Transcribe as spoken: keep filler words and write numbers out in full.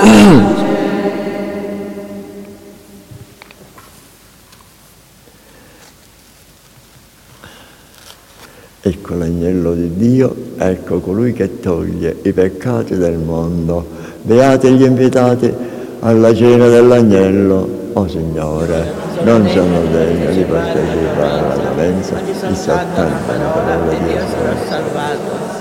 Ecco l'agnello di Dio, ecco colui che toglie i peccati del mondo. Beati gli invitati alla cena dell'agnello. O Signore, non sono degno di partecipare alla mensa di soltanto una parola di Dio.